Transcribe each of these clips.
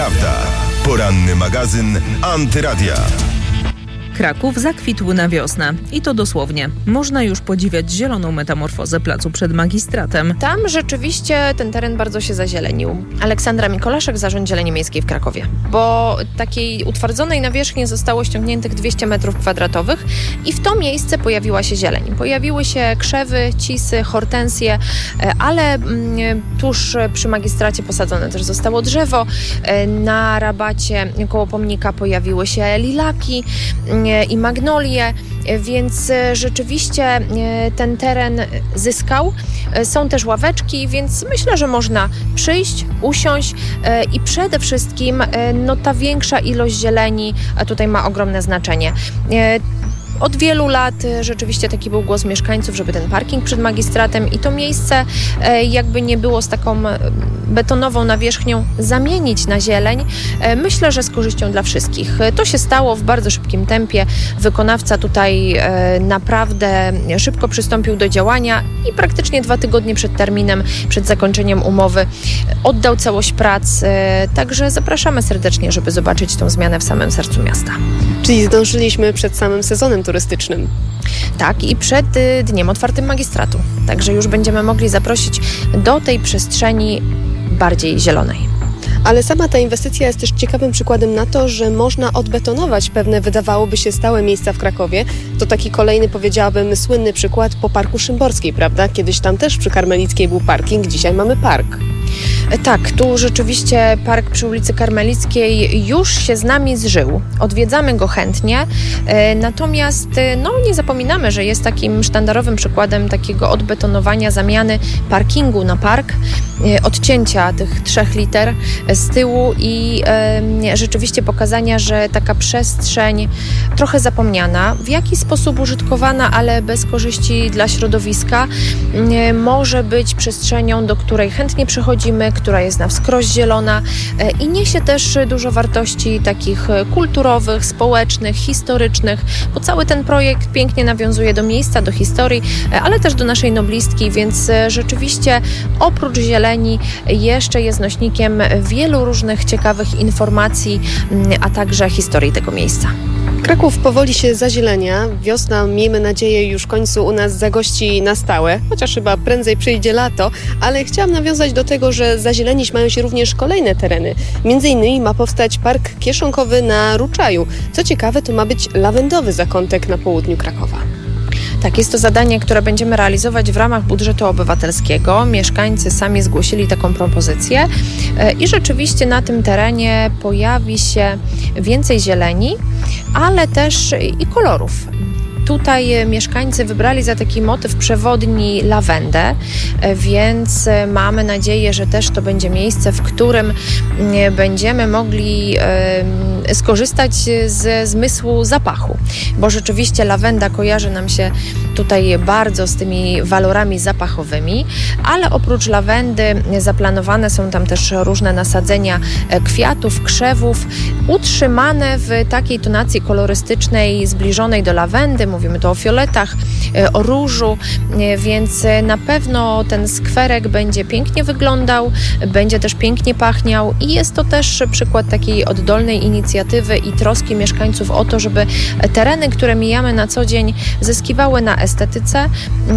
Prawda. Poranny magazyn Antyradia. Kraków zakwitł na wiosnę. I to dosłownie. Można już podziwiać zieloną metamorfozę placu przed magistratem. Tam rzeczywiście ten teren bardzo się zazielenił. Aleksandra Mikolaszek, Zarząd Zieleni Miejskiej w Krakowie. Bo takiej utwardzonej nawierzchni zostało ściągniętych 200 m2 i w to miejsce pojawiła się zieleń. Pojawiły się krzewy, cisy, hortensje, ale tuż przy magistracie posadzone też zostało drzewo. Na rabacie koło pomnika pojawiły się lilaki i magnolie, więc rzeczywiście ten teren zyskał. Są też ławeczki, więc myślę, że można przyjść, usiąść i przede wszystkim ta większa ilość zieleni tutaj ma ogromne znaczenie. Od wielu lat rzeczywiście taki był głos mieszkańców, żeby ten parking przed magistratem i to miejsce jakby nie było z taką betonową nawierzchnią zamienić na zieleń. Myślę, że z korzyścią dla wszystkich. To się stało w bardzo szybkim tempie. Wykonawca tutaj naprawdę szybko przystąpił do działania i praktycznie 2 tygodnie przed terminem, przed zakończeniem umowy oddał całość prac. Także zapraszamy serdecznie, żeby zobaczyć tą zmianę w samym sercu miasta. Czyli zdążyliśmy przed samym sezonem turystycznym. Tak, i przed dniem otwartym magistratu. Także już będziemy mogli zaprosić do tej przestrzeni bardziej zielonej. Ale sama ta inwestycja jest też ciekawym przykładem na to, że można odbetonować pewne, wydawałoby się, stałe miejsca w Krakowie. To taki kolejny, powiedziałabym, słynny przykład po Parku Szymborskiej, prawda? Kiedyś tam też przy Karmelickiej był parking, dzisiaj mamy park. Tak, tu rzeczywiście park przy ulicy Karmelickiej już się z nami zżył. Odwiedzamy go chętnie, natomiast nie zapominamy, że jest takim sztandarowym przykładem takiego odbetonowania, zamiany parkingu na park, odcięcia tych 3 liter z tyłu i rzeczywiście pokazania, że taka przestrzeń trochę zapomniana, w jakiś sposób użytkowana, ale bez korzyści dla środowiska, może być przestrzenią, do której chętnie przychodzimy, która jest na wskroś zielona i niesie też dużo wartości takich kulturowych, społecznych, historycznych, bo cały ten projekt pięknie nawiązuje do miejsca, do historii, ale też do naszej noblistki, więc rzeczywiście oprócz zieleni jeszcze jest nośnikiem wielu różnych ciekawych informacji, a także historii tego miejsca. Kraków powoli się zazielenia. Wiosna, miejmy nadzieję, już w końcu u nas zagości na stałe, chociaż chyba prędzej przyjdzie lato, ale chciałam nawiązać do tego, że zazielenić mają się również kolejne tereny. Między innymi ma powstać park kieszonkowy na Ruczaju. Co ciekawe, to ma być lawendowy zakątek na południu Krakowa. Tak, jest to zadanie, które będziemy realizować w ramach budżetu obywatelskiego. Mieszkańcy sami zgłosili taką propozycję i rzeczywiście na tym terenie pojawi się więcej zieleni, ale też i kolorów. Tutaj mieszkańcy wybrali za taki motyw przewodni lawendę, więc mamy nadzieję, że też to będzie miejsce, w którym będziemy mogli skorzystać ze zmysłu zapachu, bo rzeczywiście lawenda kojarzy nam się tutaj bardzo z tymi walorami zapachowymi, ale oprócz lawendy zaplanowane są tam też różne nasadzenia kwiatów, krzewów, utrzymane w takiej tonacji kolorystycznej zbliżonej do lawendy. Mówimy tu o fioletach, o różu, więc na pewno ten skwerek będzie pięknie wyglądał, będzie też pięknie pachniał i jest to też przykład takiej oddolnej inicjatywy i troski mieszkańców o to, żeby tereny, które mijamy na co dzień, zyskiwały na estetyce,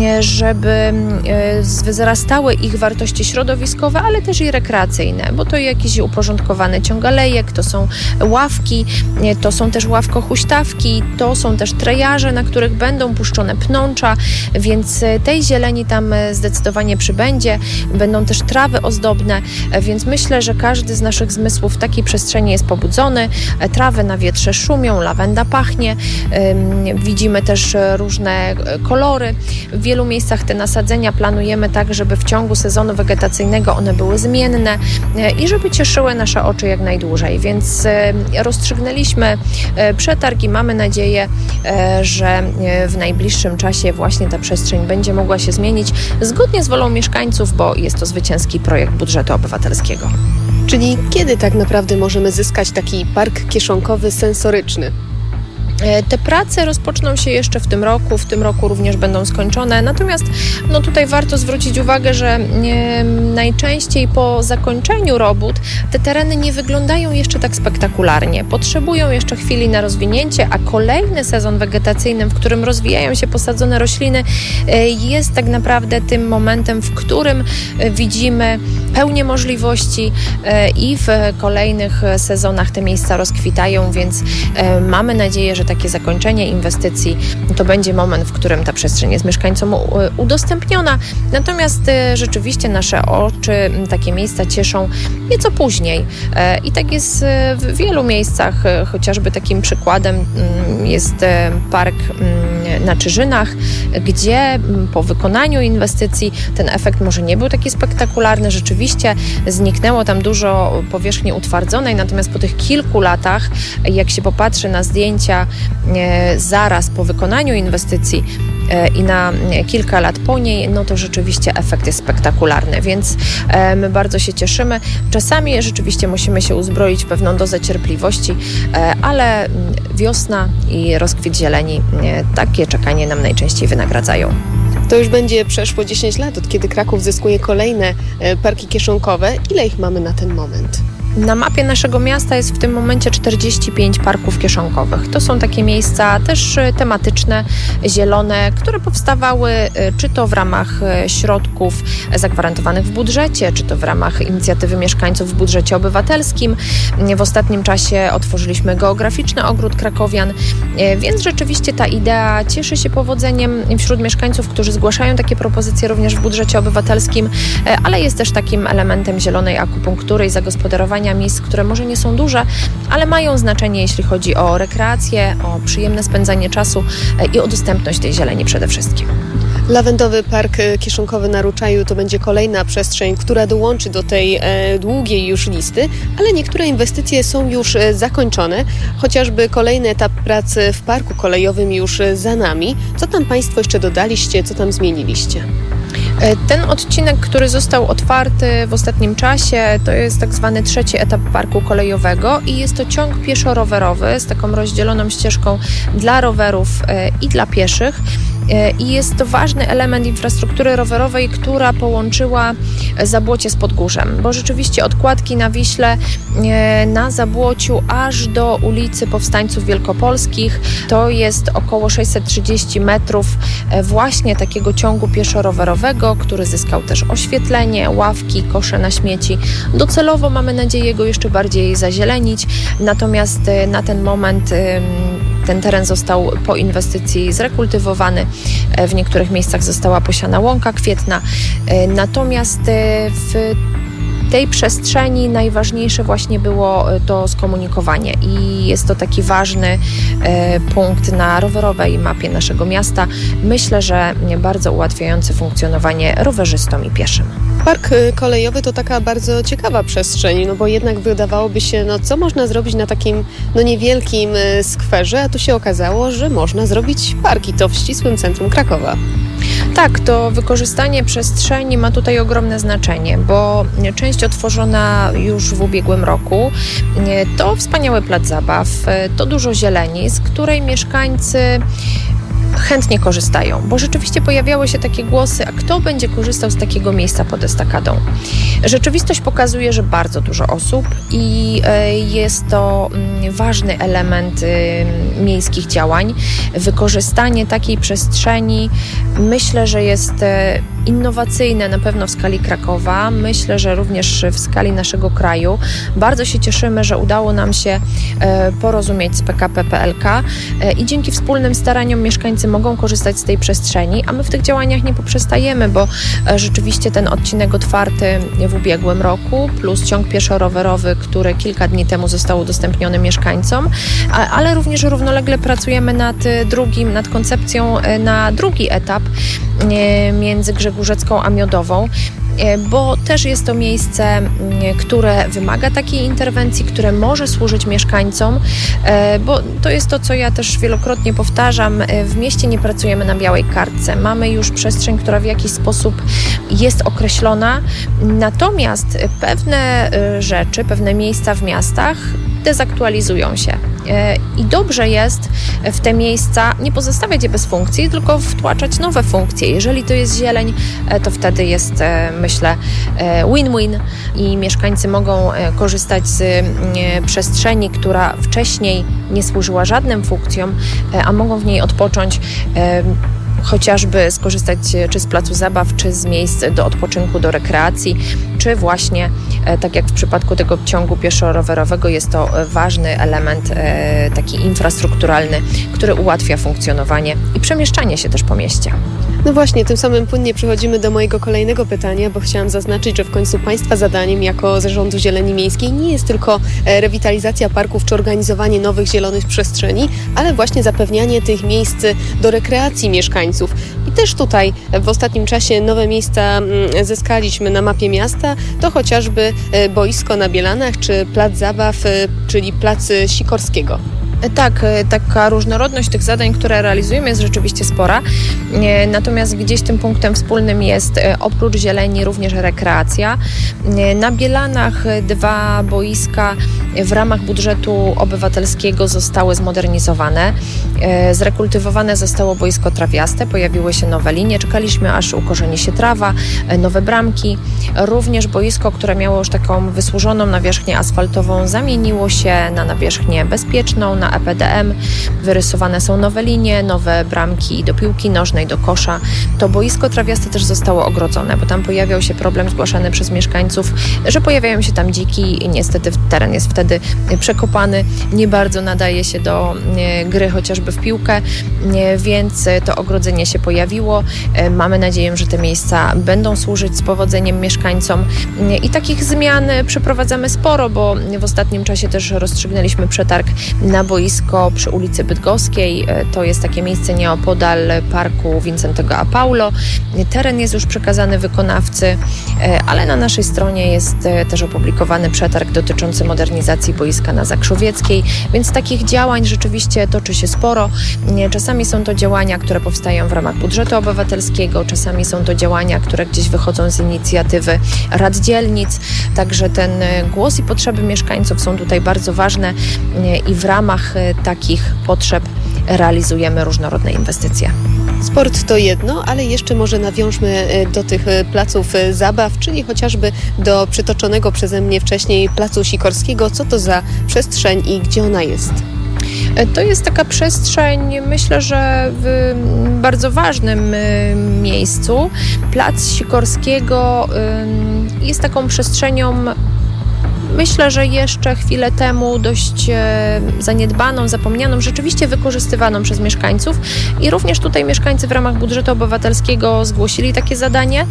żeby wzrastały ich wartości środowiskowe, ale też i rekreacyjne, bo to jakiś uporządkowany ciąg alejek, to są ławki, to są też ławko-huśtawki, to są też trejarze, na których będą puszczone pnącza, więc tej zieleni tam zdecydowanie przybędzie. Będą też trawy ozdobne, więc myślę, że każdy z naszych zmysłów w takiej przestrzeni jest pobudzony. Trawy na wietrze szumią, lawenda pachnie, widzimy też różne kolory. W wielu miejscach te nasadzenia planujemy tak, żeby w ciągu sezonu wegetacyjnego one były zmienne i żeby cieszyły nasze oczy jak najdłużej, więc rozstrzygnęliśmy przetarg i mamy nadzieję, że w najbliższym czasie właśnie ta przestrzeń będzie mogła się zmienić zgodnie z wolą mieszkańców, bo jest to zwycięski projekt budżetu obywatelskiego. Czyli kiedy tak naprawdę możemy zyskać taki park kieszonkowy sensoryczny? Te prace rozpoczną się jeszcze w tym roku również będą skończone, natomiast tutaj warto zwrócić uwagę, że najczęściej po zakończeniu robót te tereny nie wyglądają jeszcze tak spektakularnie, potrzebują jeszcze chwili na rozwinięcie, a kolejny sezon wegetacyjny, w którym rozwijają się posadzone rośliny, jest tak naprawdę tym momentem, w którym widzimy pełnię możliwości i w kolejnych sezonach te miejsca rozkwitają, więc mamy nadzieję, że takie zakończenie inwestycji to będzie moment, w którym ta przestrzeń jest mieszkańcom udostępniona. Natomiast rzeczywiście nasze oczy takie miejsca cieszą nieco później. I tak jest w wielu miejscach. Chociażby takim przykładem jest park na Czyżynach, gdzie po wykonaniu inwestycji ten efekt może nie był taki spektakularny. Rzeczywiście zniknęło tam dużo powierzchni utwardzonej, natomiast po tych kilku latach, jak się popatrzy na zdjęcia zaraz po wykonaniu inwestycji i na kilka lat po niej, to rzeczywiście efekt jest spektakularny, więc my bardzo się cieszymy. Czasami rzeczywiście musimy się uzbroić w pewną dozę cierpliwości, ale wiosna i rozkwit zieleni takie czekanie nam najczęściej wynagradzają. To już będzie przeszło 10 lat, od kiedy Kraków zyskuje kolejne parki kieszonkowe. Ile ich mamy na ten moment? Na mapie naszego miasta jest w tym momencie 45 parków kieszonkowych. To są takie miejsca też tematyczne, zielone, które powstawały czy to w ramach środków zagwarantowanych w budżecie, czy to w ramach inicjatywy mieszkańców w budżecie obywatelskim. W ostatnim czasie otworzyliśmy geograficzny ogród krakowian, więc rzeczywiście ta idea cieszy się powodzeniem wśród mieszkańców, którzy zgłaszają takie propozycje również w budżecie obywatelskim, ale jest też takim elementem zielonej akupunktury i zagospodarowania miejsc, które może nie są duże, ale mają znaczenie, jeśli chodzi o rekreację, o przyjemne spędzanie czasu i o dostępność tej zieleni przede wszystkim. Lawendowy Park Kieszonkowy na Ruczaju to będzie kolejna przestrzeń, która dołączy do tej długiej już listy, ale niektóre inwestycje są już zakończone, chociażby kolejny etap pracy w parku kolejowym już za nami. Co tam Państwo jeszcze dodaliście, co tam zmieniliście? Ten odcinek, który został otwarty w ostatnim czasie, to jest tak zwany trzeci etap parku kolejowego i jest to ciąg pieszo-rowerowy z taką rozdzieloną ścieżką dla rowerów i dla pieszych. I jest to ważny element infrastruktury rowerowej, która połączyła Zabłocie z Podgórzem, bo rzeczywiście od Kładki na Wiśle na Zabłociu aż do ulicy Powstańców Wielkopolskich to jest około 630 metrów właśnie takiego ciągu pieszo-rowerowego, który zyskał też oświetlenie, ławki, kosze na śmieci. Docelowo mamy nadzieję go jeszcze bardziej zazielenić, natomiast na ten moment ten teren został po inwestycji zrekultywowany. W niektórych miejscach została posiana łąka kwietna. Natomiast w tej przestrzeni najważniejsze właśnie było to skomunikowanie i jest to taki ważny punkt na rowerowej mapie naszego miasta. Myślę, że bardzo ułatwiający funkcjonowanie rowerzystom i pieszym. Park kolejowy to taka bardzo ciekawa przestrzeń, bo jednak wydawałoby się, co można zrobić na takim niewielkim skwerze, a tu się okazało, że można zrobić park i to w ścisłym centrum Krakowa. Tak, to wykorzystanie przestrzeni ma tutaj ogromne znaczenie, bo część otworzona już w ubiegłym roku to wspaniały plac zabaw, to dużo zieleni, z której mieszkańcy chętnie korzystają, bo rzeczywiście pojawiały się takie głosy, a kto będzie korzystał z takiego miejsca pod estakadą? Rzeczywistość pokazuje, że bardzo dużo osób i jest to ważny element miejskich działań. Wykorzystanie takiej przestrzeni myślę, że jest innowacyjne na pewno w skali Krakowa, myślę, że również w skali naszego kraju. Bardzo się cieszymy, że udało nam się porozumieć z PKP PLK i dzięki wspólnym staraniom mieszkańcy mogą korzystać z tej przestrzeni, a my w tych działaniach nie poprzestajemy, bo rzeczywiście ten odcinek otwarty w ubiegłym roku, plus ciąg pieszo-rowerowy, który kilka dni temu został udostępniony mieszkańcom, ale również równolegle pracujemy nad koncepcją na drugi etap między Grzegórzecką a Miodową, bo też jest to miejsce, które wymaga takiej interwencji, które może służyć mieszkańcom, bo to jest to, co ja też wielokrotnie powtarzam, w mieście nie pracujemy na białej kartce, mamy już przestrzeń, która w jakiś sposób jest określona, natomiast pewne rzeczy, pewne miejsca w miastach dezaktualizują się. I dobrze jest w te miejsca nie pozostawiać je bez funkcji, tylko wtłaczać nowe funkcje. Jeżeli to jest zieleń, to wtedy jest, myślę, win-win i mieszkańcy mogą korzystać z przestrzeni, która wcześniej nie służyła żadnym funkcjom, a mogą w niej odpocząć, chociażby skorzystać czy z placu zabaw, czy z miejsc do odpoczynku, do rekreacji, czy właśnie, tak jak w przypadku tego ciągu pieszo-rowerowego, jest to ważny element taki infrastrukturalny, który ułatwia funkcjonowanie i przemieszczanie się też po mieście. No właśnie, tym samym płynnie przechodzimy do mojego kolejnego pytania, bo chciałam zaznaczyć, że w końcu Państwa zadaniem jako Zarządu Zieleni Miejskiej nie jest tylko rewitalizacja parków czy organizowanie nowych zielonych przestrzeni, ale właśnie zapewnianie tych miejsc do rekreacji mieszkańców. I też tutaj w ostatnim czasie nowe miejsca zyskaliśmy na mapie miasta, to chociażby boisko na Bielanach czy plac zabaw, czyli plac Sikorskiego. Tak, taka różnorodność tych zadań, które realizujemy, jest rzeczywiście spora. Natomiast gdzieś tym punktem wspólnym jest oprócz zieleni również rekreacja. Na Bielanach 2 boiska w ramach budżetu obywatelskiego zostały zmodernizowane. Zrekultywowane zostało boisko trawiaste, pojawiły się nowe linie, czekaliśmy aż ukorzeni się trawa, nowe bramki. Również boisko, które miało już taką wysłużoną nawierzchnię asfaltową, zamieniło się na nawierzchnię bezpieczną, na EPDM. Wyrysowane są nowe linie, nowe bramki do piłki nożnej, do kosza. To boisko trawiaste też zostało ogrodzone, bo tam pojawiał się problem zgłaszany przez mieszkańców, że pojawiają się tam dziki i niestety teren jest wtedy przekopany, nie bardzo nadaje się do gry chociażby w piłkę, więc to ogrodzenie się pojawiło. Mamy nadzieję, że te miejsca będą służyć z powodzeniem mieszkańcom i takich zmian przeprowadzamy sporo, bo w ostatnim czasie też rozstrzygnęliśmy przetarg na boisko przy ulicy Bydgoskiej. To jest takie miejsce nieopodal parku Wincentego a Paulo. Teren jest już przekazany wykonawcy, ale na naszej stronie jest też opublikowany przetarg dotyczący modernizacji boiska na Zakrzowieckiej, więc takich działań rzeczywiście toczy się sporo. Czasami są to działania, które powstają w ramach budżetu obywatelskiego, czasami są to działania, które gdzieś wychodzą z inicjatywy rad dzielnic, także ten głos i potrzeby mieszkańców są tutaj bardzo ważne i w ramach takich potrzeb realizujemy różnorodne inwestycje. Sport to jedno, ale jeszcze może nawiążmy do tych placów zabaw, czyli chociażby do przytoczonego przeze mnie wcześniej placu Sikorskiego. Co to za przestrzeń i gdzie ona jest? To jest taka przestrzeń, myślę, że w bardzo ważnym miejscu. Plac Sikorskiego jest taką przestrzenią, myślę, że jeszcze chwilę temu dość zaniedbaną, zapomnianą, rzeczywiście wykorzystywaną przez mieszkańców i również tutaj mieszkańcy w ramach budżetu obywatelskiego zgłosili takie zadanie.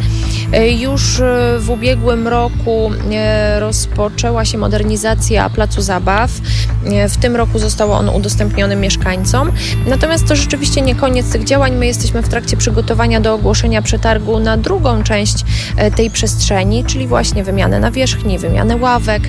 Już w ubiegłym roku rozpoczęła się modernizacja placu zabaw. W tym roku został on udostępniony mieszkańcom. Natomiast to rzeczywiście nie koniec tych działań. My jesteśmy w trakcie przygotowania do ogłoszenia przetargu na drugą część tej przestrzeni, czyli właśnie wymianę nawierzchni, wymianę ławek,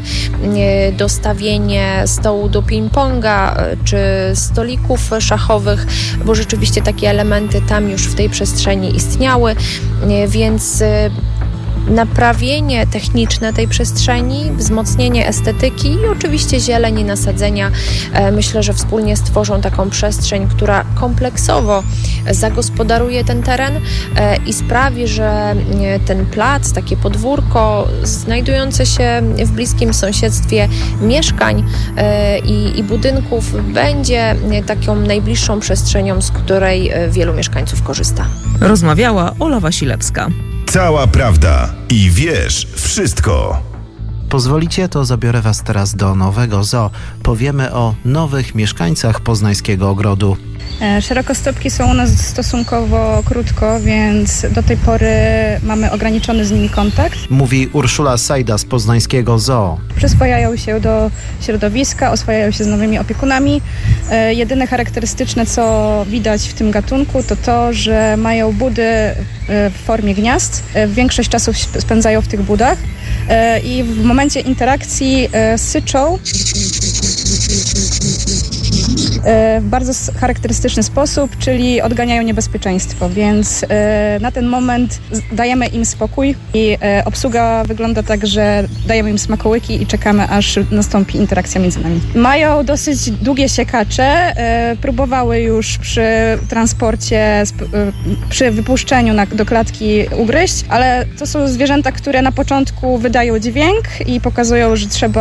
dostawienie stołu do ping-ponga czy stolików szachowych, bo rzeczywiście takie elementy tam już w tej przestrzeni istniały, więc naprawienie techniczne tej przestrzeni, wzmocnienie estetyki i oczywiście zieleń i nasadzenia, myślę, że wspólnie stworzą taką przestrzeń, która kompleksowo zagospodaruje ten teren i sprawi, że ten plac, takie podwórko znajdujące się w bliskim sąsiedztwie mieszkań i budynków będzie taką najbliższą przestrzenią, z której wielu mieszkańców korzysta. Rozmawiała Ola Wasilewska. Cała prawda i wiesz wszystko. Pozwolicie, to zabiorę Was teraz do nowego zoo. Powiemy o nowych mieszkańcach Poznańskiego Ogrodu. Szerokostopki są u nas stosunkowo krótko, więc do tej pory mamy ograniczony z nimi kontakt. Mówi Urszula Sajda z Poznańskiego Zoo. Przyswajają się do środowiska, oswajają się z nowymi opiekunami. Jedyne charakterystyczne, co widać w tym gatunku, to to, że mają budy w formie gniazd. Większość czasu spędzają w tych budach i w momencie interakcji syczą. w bardzo charakterystyczny sposób, czyli odganiają niebezpieczeństwo, więc na ten moment dajemy im spokój i obsługa wygląda tak, że dajemy im smakołyki i czekamy, aż nastąpi interakcja między nami. Mają dosyć długie siekacze, próbowały już przy transporcie, przy wypuszczeniu do klatki ugryźć, ale to są zwierzęta, które na początku wydają dźwięk i pokazują,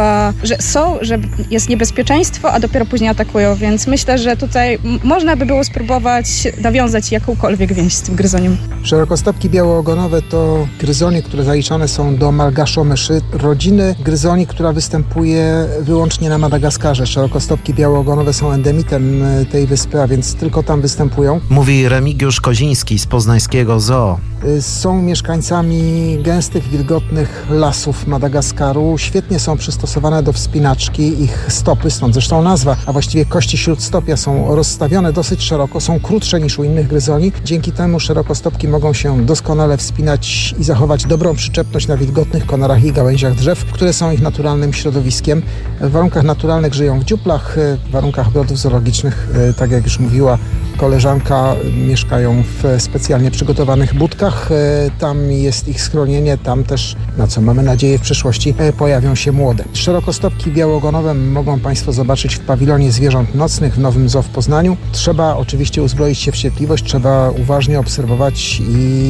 że jest niebezpieczeństwo, a dopiero później atakują, więc myślę, że tutaj można by było spróbować nawiązać jakąkolwiek więź z tym gryzoniem. Szerokostopki białoogonowe to gryzonie, które zaliczane są do malgaszomyszy, rodziny gryzoni, która występuje wyłącznie na Madagaskarze. Szerokostopki białoogonowe są endemitem tej wyspy, a więc tylko tam występują. Mówi Remigiusz Koziński z poznańskiego zoo. Są mieszkańcami gęstych, wilgotnych lasów Madagaskaru. Świetnie są przystosowane do wspinaczki. Ich stopy, stąd zresztą nazwa, a właściwie kości śródstopia są rozstawione dosyć szeroko, są krótsze niż u innych gryzoni. Dzięki temu szerokostopki mogą się doskonale wspinać i zachować dobrą przyczepność na wilgotnych konarach i gałęziach drzew, które są ich naturalnym środowiskiem. W warunkach naturalnych żyją w dziuplach, w warunkach ogrodów zoologicznych, tak jak już mówiła koleżanka, mieszkają w specjalnie przygotowanych budkach. Tam jest ich schronienie, tam też, na co mamy nadzieję w przyszłości, pojawią się młode. Szerokostopki białoogonowe mogą Państwo zobaczyć w pawilonie zwierząt nocnych w Nowym Zoo w Poznaniu. Trzeba oczywiście uzbroić się w cierpliwość, trzeba uważnie obserwować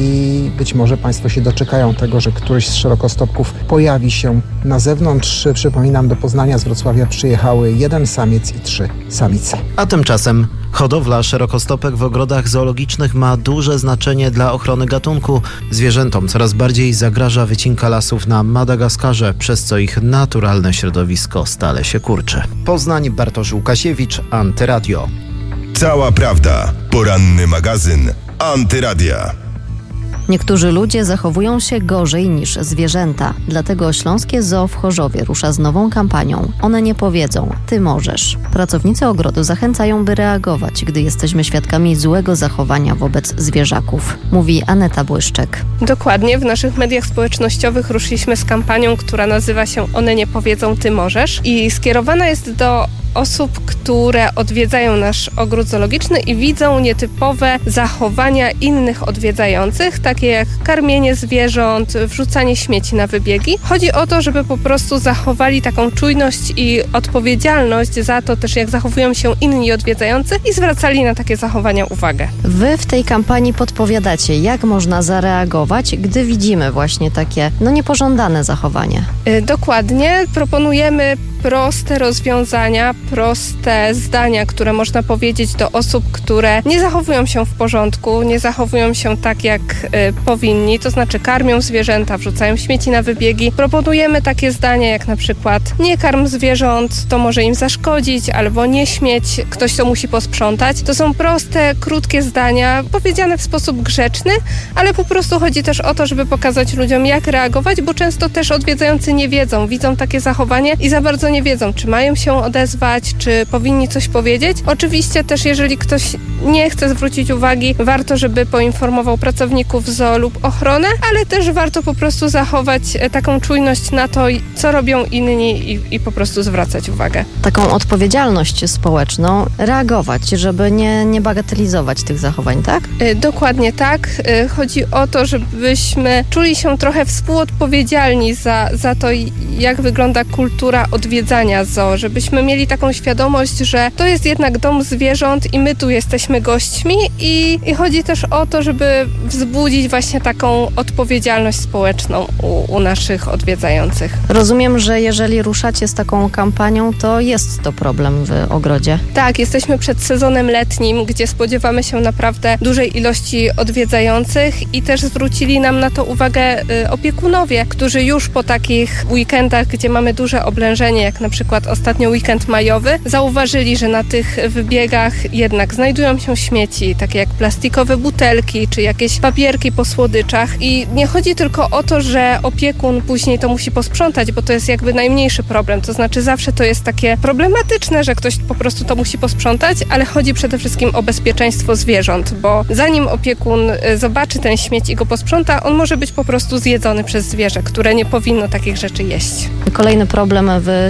i być może Państwo się doczekają tego, że któryś z szerokostopków pojawi się na zewnątrz. Przypominam, do Poznania z Wrocławia przyjechały 1 samiec i 3 samice. A tymczasem hodowla szerokostopek w ogrodach zoologicznych ma duże znaczenie dla ochrony gatunku. Zwierzętom coraz bardziej zagraża wycinka lasów na Madagaskarze, przez co ich naturalne środowisko stale się kurczy. Poznań, Bartosz Łukasiewicz, Antyradio. Cała prawda. Poranny magazyn Antyradia. Niektórzy ludzie zachowują się gorzej niż zwierzęta. Dlatego Śląskie Zoo w Chorzowie rusza z nową kampanią. One nie powiedzą, ty możesz. Pracownicy ogrodu zachęcają, by reagować, gdy jesteśmy świadkami złego zachowania wobec zwierzaków. Mówi Aneta Błyszczek. Dokładnie, w naszych mediach społecznościowych ruszyliśmy z kampanią, która nazywa się One nie powiedzą, ty możesz. I skierowana jest do osób, które odwiedzają nasz ogród zoologiczny i widzą nietypowe zachowania innych odwiedzających, takie jak karmienie zwierząt, wrzucanie śmieci na wybiegi. Chodzi o to, żeby po prostu zachowali taką czujność i odpowiedzialność za to też, jak zachowują się inni odwiedzający i zwracali na takie zachowania uwagę. Wy w tej kampanii podpowiadacie, jak można zareagować, gdy widzimy właśnie takie niepożądane zachowanie. Dokładnie. Proponujemy proste rozwiązania, proste zdania, które można powiedzieć do osób, które nie zachowują się w porządku, nie zachowują się tak, jak powinni, to znaczy karmią zwierzęta, wrzucają śmieci na wybiegi. Proponujemy takie zdania jak na przykład nie karm zwierząt, to może im zaszkodzić, albo nie śmieć, ktoś to musi posprzątać. To są proste, krótkie zdania, powiedziane w sposób grzeczny, ale po prostu chodzi też o to, żeby pokazać ludziom, jak reagować, bo często też odwiedzający nie wiedzą, widzą takie zachowanie i za bardzo nie wiedzą, czy mają się odezwać, czy powinni coś powiedzieć. Oczywiście też, jeżeli ktoś nie chce zwrócić uwagi, warto, żeby poinformował pracowników zoo lub ochronę, ale też warto po prostu zachować taką czujność na to, co robią inni i po prostu zwracać uwagę. Taką odpowiedzialność społeczną, reagować, żeby nie bagatelizować tych zachowań, tak? Dokładnie tak. Chodzi o to, żebyśmy czuli się trochę współodpowiedzialni za to, jak wygląda kultura odwiedzania zoo, żebyśmy mieli taką świadomość, że to jest jednak dom zwierząt i my tu jesteśmy gośćmi i chodzi też o to, żeby wzbudzić właśnie taką odpowiedzialność społeczną u naszych odwiedzających. Rozumiem, że jeżeli ruszacie z taką kampanią, to jest to problem w ogrodzie. Tak, jesteśmy przed sezonem letnim, gdzie spodziewamy się naprawdę dużej ilości odwiedzających i też zwrócili nam na to uwagę opiekunowie, którzy już po takich weekendach, gdzie mamy duże oblężenie, jak na przykład ostatnio weekend majowy, zauważyli, że na tych wybiegach jednak znajdują się śmieci, takie jak plastikowe butelki, czy jakieś papierki po słodyczach i nie chodzi tylko o to, że opiekun później to musi posprzątać, bo to jest jakby najmniejszy problem, to znaczy zawsze to jest takie problematyczne, że ktoś po prostu to musi posprzątać, ale chodzi przede wszystkim o bezpieczeństwo zwierząt, bo zanim opiekun zobaczy ten śmieć i go posprząta, on może być po prostu zjedzony przez zwierzę, które nie powinno takich rzeczy jeść. Kolejny problem w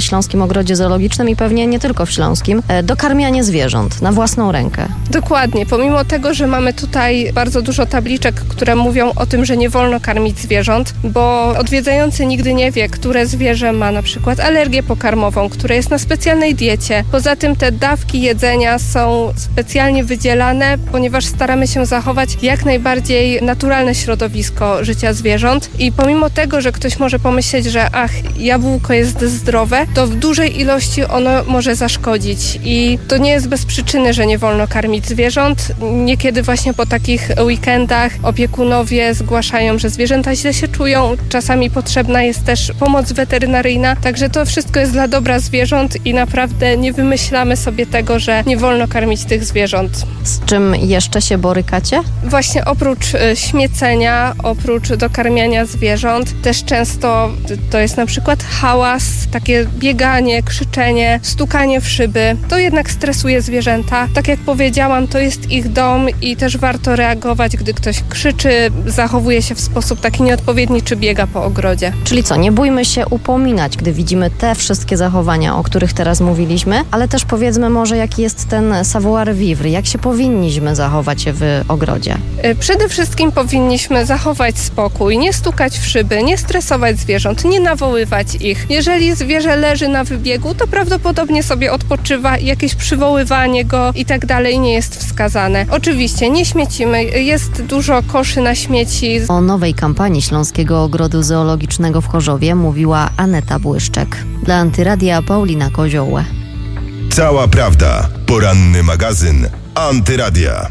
Śląskim Ogrodzie Zoologicznym i pewnie nie tylko w Śląskim, dokarmianie zwierząt na własną rękę. Dokładnie. Pomimo tego, że mamy tutaj bardzo dużo tabliczek, które mówią o tym, że nie wolno karmić zwierząt, bo odwiedzający nigdy nie wie, które zwierzę ma na przykład alergię pokarmową, które jest na specjalnej diecie. Poza tym te dawki jedzenia są specjalnie wydzielane, ponieważ staramy się zachować jak najbardziej naturalne środowisko życia zwierząt i pomimo tego, że ktoś może pomyśleć, że jabłko jest zdrowe, to w dużej ilości ono może zaszkodzić i to nie jest bez przyczyny, że nie wolno karmić zwierząt. Niekiedy właśnie po takich weekendach opiekunowie zgłaszają, że zwierzęta źle się czują. Czasami potrzebna jest też pomoc weterynaryjna, także to wszystko jest dla dobra zwierząt i naprawdę nie wymyślamy sobie tego, że nie wolno karmić tych zwierząt. Z czym jeszcze się borykacie? Właśnie oprócz śmiecenia, oprócz dokarmiania zwierząt, też często to jest na przykład hałas, takie bieganie, krzyczenie, stukanie w szyby. To jednak stresuje zwierzęta. Tak jak powiedziałam, to jest ich dom i też warto reagować, gdy ktoś krzyczy, zachowuje się w sposób taki nieodpowiedni, czy biega po ogrodzie. Czyli co, nie bójmy się upominać, gdy widzimy te wszystkie zachowania, o których teraz mówiliśmy, ale też powiedzmy może, jaki jest ten savoir vivre, jak się powinniśmy zachować w ogrodzie. Przede wszystkim powinniśmy zachować spokój, nie stukać w szyby, nie stresować zwierząt, nie nawoływać ich. Jeżeli zwierzę leży na wybiegu, to prawdopodobnie sobie odpoczywa i jakieś przywoływanie go i tak dalej nie jest wskazane. Oczywiście nie śmiecimy, jest dużo koszy na śmieci. O nowej kampanii Śląskiego Ogrodu Zoologicznego w Chorzowie mówiła Aneta Błyszczek. Dla Antyradia Paulina Koziołę. Cała prawda. Poranny magazyn Antyradia.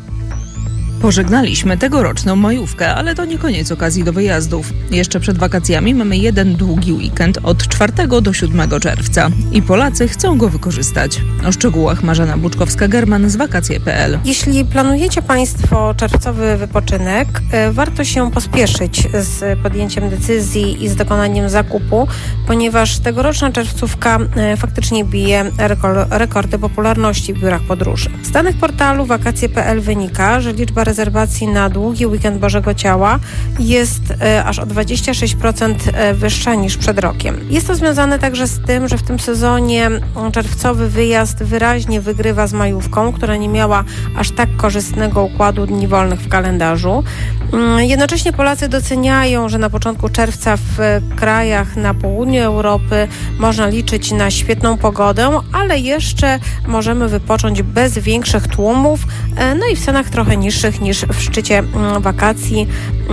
Pożegnaliśmy tegoroczną majówkę, ale to nie koniec okazji do wyjazdów. Jeszcze przed wakacjami mamy jeden długi weekend od 4 do 7 czerwca i Polacy chcą go wykorzystać. O szczegółach Marzena Buczkowska-German z wakacje.pl. Jeśli planujecie Państwo czerwcowy wypoczynek, warto się pospieszyć z podjęciem decyzji i z dokonaniem zakupu, ponieważ tegoroczna czerwcówka faktycznie bije rekordy popularności w biurach podróży. Z danych portalu wakacje.pl wynika, że liczba rezerwacji na długi weekend Bożego Ciała jest aż o 26% wyższa niż przed rokiem. Jest to związane także z tym, że w tym sezonie czerwcowy wyjazd wyraźnie wygrywa z majówką, która nie miała aż tak korzystnego układu dni wolnych w kalendarzu. Jednocześnie Polacy doceniają, że na początku czerwca w krajach na południu Europy można liczyć na świetną pogodę, ale jeszcze możemy wypocząć bez większych tłumów, no i w cenach trochę niższych niż w szczycie wakacji,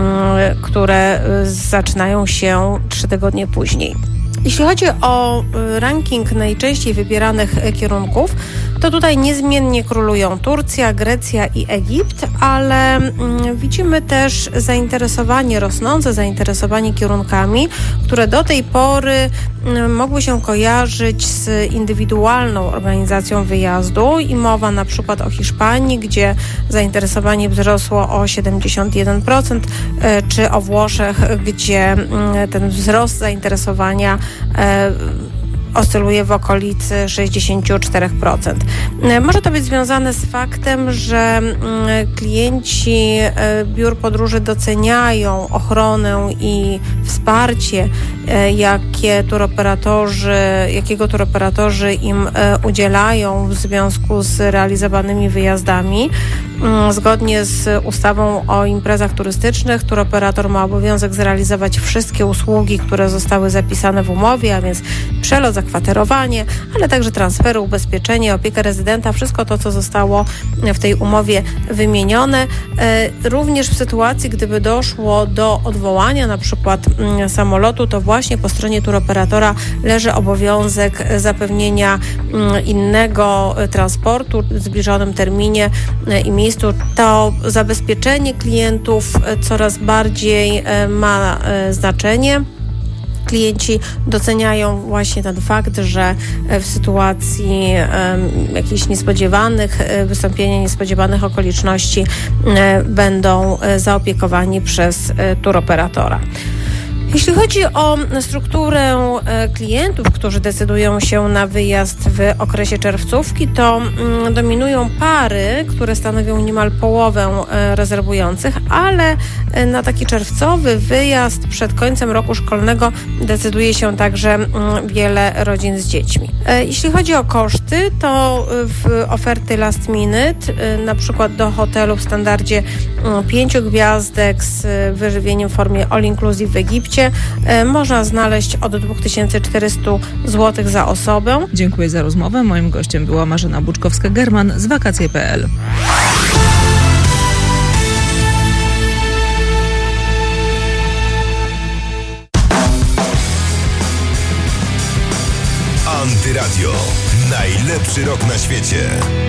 które zaczynają się 3 tygodnie później. Jeśli chodzi o ranking najczęściej wybieranych kierunków, to tutaj niezmiennie królują Turcja, Grecja i Egipt, ale widzimy też rosnące zainteresowanie kierunkami, które do tej pory mogły się kojarzyć z indywidualną organizacją wyjazdu i mowa na przykład o Hiszpanii, gdzie zainteresowanie wzrosło o 71%, czy o Włoszech, gdzie ten wzrost zainteresowania oscyluje w okolicy 64%. Może to być związane z faktem, że klienci biur podróży doceniają ochronę i wsparcie, jakiego turoperatorzy im udzielają w związku z realizowanymi wyjazdami. Zgodnie z ustawą o imprezach turystycznych turoperator ma obowiązek zrealizować wszystkie usługi, które zostały zapisane w umowie, a więc przelot, zakwaterowanie, ale także transfery, ubezpieczenie, opiekę rezydenta, wszystko to, co zostało w tej umowie wymienione. Również w sytuacji, gdyby doszło do odwołania na przykład samolotu, to właśnie po stronie turoperatora leży obowiązek zapewnienia innego transportu w zbliżonym terminie i miejscu. To zabezpieczenie klientów coraz bardziej ma znaczenie. Klienci doceniają właśnie ten fakt, że w sytuacji jakichś wystąpienia niespodziewanych okoliczności będą zaopiekowani przez turoperatora. Jeśli chodzi o strukturę klientów, którzy decydują się na wyjazd w okresie czerwcówki, to dominują pary, które stanowią niemal połowę rezerwujących, ale na taki czerwcowy wyjazd przed końcem roku szkolnego decyduje się także wiele rodzin z dziećmi. Jeśli chodzi o koszty, to w oferty last minute, na przykład do hotelu w standardzie 5 gwiazdek z wyżywieniem w formie all inclusive w Egipcie, można znaleźć od 2400 zł za osobę. Dziękuję za rozmowę. Moim gościem była Marzena Buczkowska-German z wakacje.pl. Antyradio. Najlepszy rok na świecie.